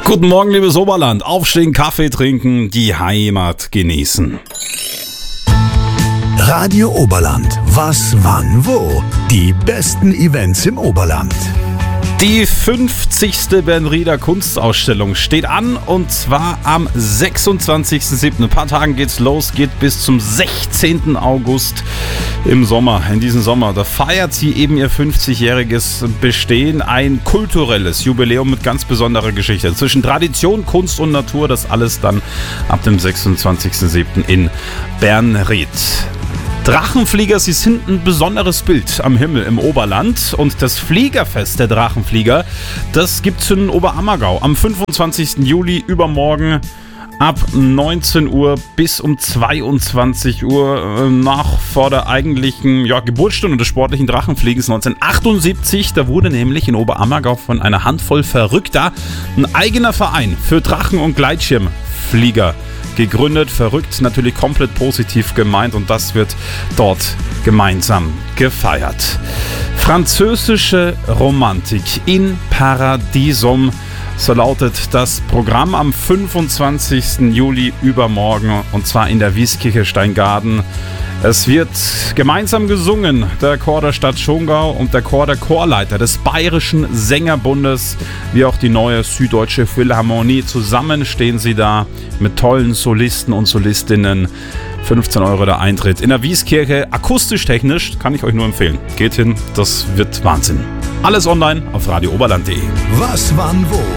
Guten Morgen, liebes Oberland. Aufstehen, Kaffee trinken, die Heimat genießen. Radio Oberland. Was, wann, wo? Die besten Events im Oberland. Die 50. Bernrieder Kunstausstellung steht an und zwar am 26.07. Ein paar Tagen geht's los, geht bis zum 16. August im Sommer. In diesem Sommer, da feiert sie eben ihr 50-jähriges Bestehen. Ein kulturelles Jubiläum mit ganz besonderer Geschichte. Zwischen Tradition, Kunst und Natur, das alles dann ab dem 26.07. in Bernried. Drachenflieger, sie sind ein besonderes Bild am Himmel im Oberland und das Fliegerfest der Drachenflieger, das gibt's in Oberammergau am 25. Juli übermorgen ab 19 Uhr bis um 22 Uhr vor der eigentlichen Geburtsstunde des sportlichen Drachenfliegens 1978. Da wurde nämlich in Oberammergau von einer Handvoll Verrückter ein eigener Verein für Drachen- und Gleitschirmflieger gegründet. Verrückt, natürlich komplett positiv gemeint und das wird dort gemeinsam gefeiert. Französische Romantik in Paradiesum, so lautet das Programm am 25. Juli übermorgen und zwar in der Wieskirche Steingaden. Es wird gemeinsam gesungen, der Chor der Stadt Schongau und der Chor der Chorleiter des Bayerischen Sängerbundes, wie auch die neue Süddeutsche Philharmonie. Zusammen stehen sie da mit tollen Solisten und Solistinnen. 15 € der Eintritt in der Wieskirche, akustisch-technisch, kann ich euch nur empfehlen. Geht hin, das wird Wahnsinn. Alles online auf radiooberland.de. Was, wann, wo?